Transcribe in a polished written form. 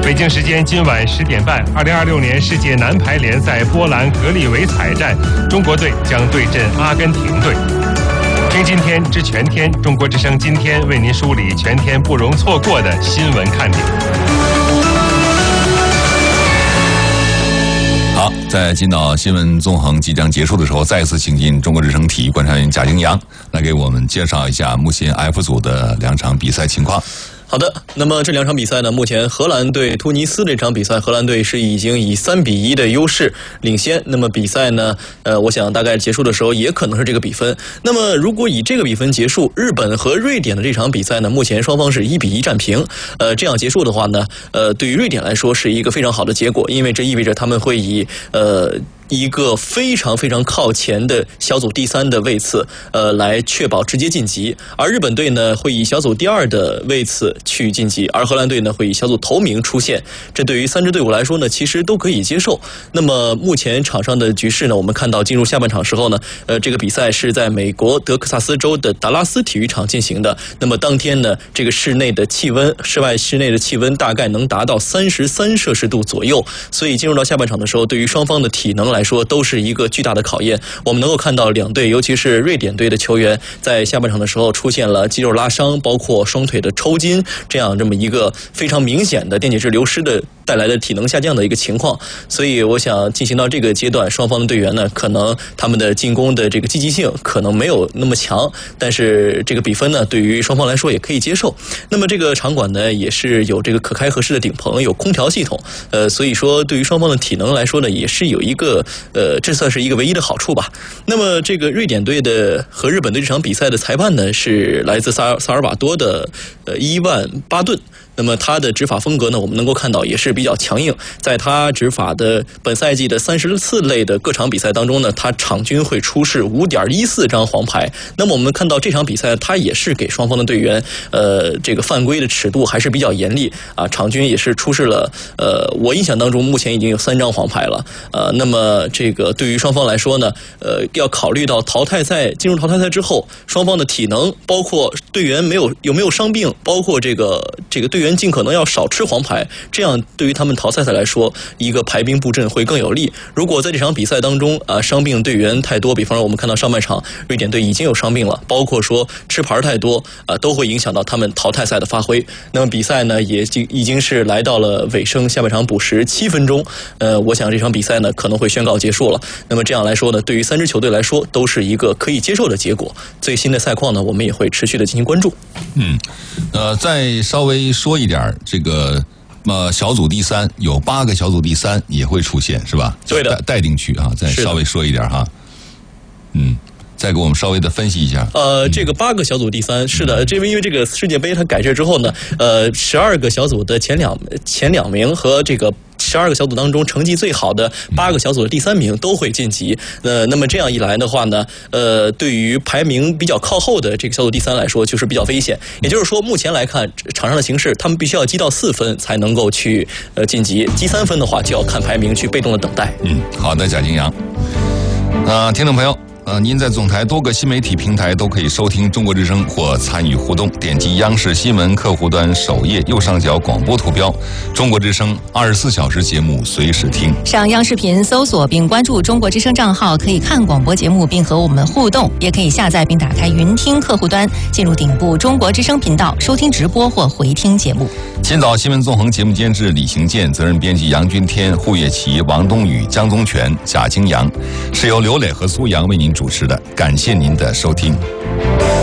北京时间今晚10点半，2026年世界男排联赛波兰格里维采站，中国队将对阵阿根廷队。听今天知全天，中国之声今天为您梳理全天不容错过的新闻看点。 好，在今早新闻纵横即将结束的时候，再次请进中国之声体育观察员贾京阳来给我们介绍一下目前 F 组的2场比赛情况。 好的，那么这2场比赛呢，目前荷兰对突尼斯这场比赛，荷兰队是已经以3-1的优势领先。那么比赛呢，我想大概结束的时候也可能是这个比分。那么如果以这个比分结束，日本和瑞典的这场比赛呢，目前双方是1-1战平。这样结束的话呢，对于瑞典来说是一个非常好的结果，因为这意味着他们会以一个非常非常靠前的小组第3的位次，来确保直接晋级。而日本队呢，会以小组第2的位次去晋级，而荷兰队呢，会以小组头名出现。这对于3支队伍来说呢，其实都可以接受。那么目前场上的局势呢，我们看到进入下半场时候呢，这个比赛是在美国德克萨斯州的达拉斯体育场进行的。那么当天呢，这个室内的气温，室内的气温大概能达到33摄氏度左右。所以进入到下半场的时候，对于双方的体能来说都是一个巨大的考验。我们能够看到两队，尤其是瑞典队的球员，在下半场的时候出现了肌肉拉伤，包括双腿的抽筋，这么一个非常明显的电解质流失的带来的体能下降的一个情况。所以我想进行到这个阶段，双方的队员呢，可能他们的进攻的这个积极性可能没有那么强，但是这个比分呢，对于双方来说也可以接受。那么这个场馆呢，也是有这个可开合式的顶棚，有空调系统，所以说对于双方的体能来说呢，也是有一个这算是一个唯一的好处吧。那么这个瑞典队的和日本队这场比赛的裁判呢，是来自萨尔瓦多的伊万巴顿。那么他的执法风格呢，我们能够看到也是比较强硬。在他执法的本赛季的34类的各场比赛当中呢，他场均会出示5.14张黄牌。那么我们看到这场比赛，他也是给双方的队员，这个犯规的尺度还是比较严厉啊，场均也是出示了，我印象当中目前已经有3张黄牌了。那么这个对于双方来说呢，要考虑到淘汰赛进入淘汰赛之后，双方的体能，包括队员有没有伤病，包括这个队员尽可能要少吃黄牌，这样对于他们淘汰赛来说，一个排兵布阵会更有利。如果在这场比赛当中伤病队员太多，比方说我们看到上半场瑞典队已经有伤病了，包括说吃牌太多都会影响到他们淘汰赛的发挥。那么比赛呢也已经是来到了尾声，下半场补时7分钟，我想这场比赛呢可能会宣告结束了。那么这样来说呢，对于3支球队来说都是一个可以接受的结果。最新的赛况呢，我们也会持续的进行关注。 再稍微说一点这个小组第3有8个小组第3也会出现是吧？ 对的， 待定区啊，再稍微说一点哈。再给我们稍微的分析一下。 这个8个小组第3是的，因为这个世界杯它改制之后呢，12个小组的前两名和这个12个小组当中成绩最好的8个小组的第3名都会晋级。那么这样一来的话呢，对于排名比较靠后的这个小组第3来说，就是比较危险。也就是说，目前来看场上的形势，他们必须要积到4分才能够去晋级，积3分的话就要看排名去被动的等待。 好的，贾京阳。听众朋友。您在总台多个新媒体平台都可以收听中国之声或参与互动，点击央视新闻客户端首页右上角广播图标，中国之声24小时节目随时听。 上央视频搜索并关注中国之声账号，可以看广播节目并和我们互动，也可以下载并打开云听客户端，进入顶部中国之声频道收听直播或回听节目。 今早新闻纵横节目监制李行健，责任编辑杨君天、胡月琪、王冬雨、江宗全、贾京阳，是由刘磊和苏阳为您主持的，感谢您的收听。